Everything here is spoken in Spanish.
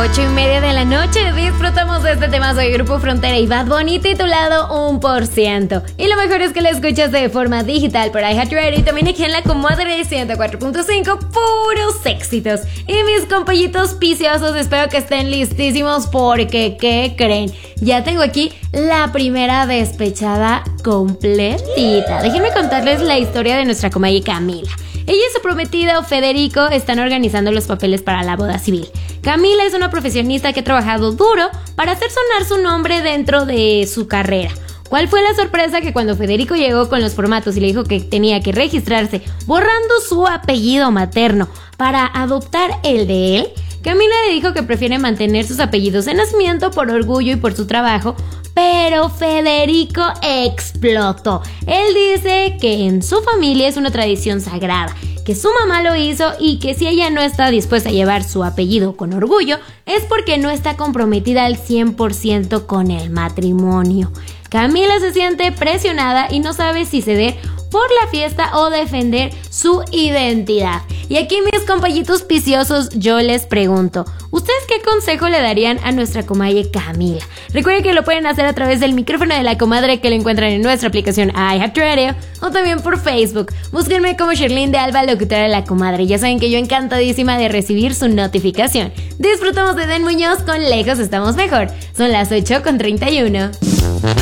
8:30 de la noche disfrutamos de este temazo de Grupo Frontera y Bad Bunny titulado 1%. Y lo mejor es que lo escuchas de forma digital por iHeartRadio y también aquí en la comadre 104.5, puros éxitos. Y mis compañitos viciosos, espero que estén listísimos porque, ¿qué creen? Ya tengo aquí la primera despechada completita. Déjenme contarles la historia de nuestra comadre Camila. Ella y su prometido Federico están organizando los papeles para la boda civil. Camila es una profesionista que ha trabajado duro para hacer sonar su nombre dentro de su carrera. ¿Cuál fue la sorpresa? Que cuando Federico llegó con los formatos y le dijo que tenía que registrarse borrando su apellido materno para adoptar el de él, Camila le dijo que prefiere mantener sus apellidos de nacimiento por orgullo y por su trabajo, pero Federico explotó. Él dice que en su familia es una tradición sagrada, que su mamá lo hizo y que si ella no está dispuesta a llevar su apellido con orgullo es porque no está comprometida al 100% con el matrimonio. Camila se siente presionada y no sabe si ceder por la fiesta o defender su identidad. Y aquí, mis compañitos viciosos, yo les pregunto, ¿ustedes qué consejo le darían a nuestra comadre Camila? Recuerden que lo pueden hacer a través del micrófono de la comadre que lo encuentran en nuestra aplicación iHeartRadio o también por Facebook. Búsquenme como Sherlyn de Alba, locutora de la comadre. Ya saben que yo encantadísima de recibir su notificación. Disfrutamos de Den Muñoz con Lejos Estamos Mejor. Son las 8:31.